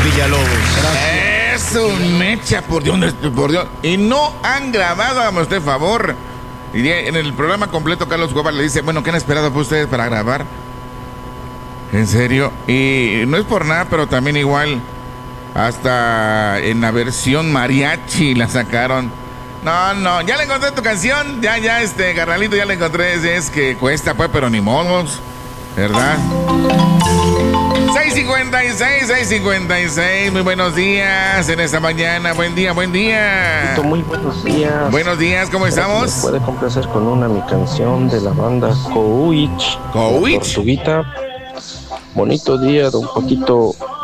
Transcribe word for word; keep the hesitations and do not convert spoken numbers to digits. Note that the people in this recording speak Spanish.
Villalobos. Es un mecha, por Dios, por Dios. Y no han grabado, hágame usted favor. Y en el programa completo, Carlos Cuevas le dice, bueno, ¿qué han esperado por ustedes para grabar? En serio. Y no es por nada, pero también igual, hasta en la versión mariachi la sacaron. No, no, ya le encontré tu canción. Ya, ya, este, carnalito, ya le encontré. Es, es que cuesta, pues, pero ni modos, ¿verdad? seis cincuenta y seis, seis cincuenta y seis, muy buenos días en esta mañana, buen día, buen día. Muy buenos días. Buenos días, ¿cómo estamos? ¿Me puede complacer con una mi canción de la banda Cohuich? Cohuich. Tortuguita. Bonito día, don Paquito.